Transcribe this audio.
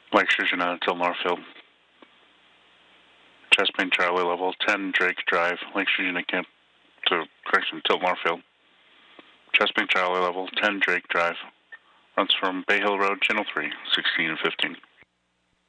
Lake Shujana till Northfield. Chesapeake Charlie level 10 Drake Drive, Lake Shujana Camp to correction till Northfield. Chesapeake Charlie level 10 Drake Drive. Runs from Bay Hill Road, Channel 3, 16 and 15.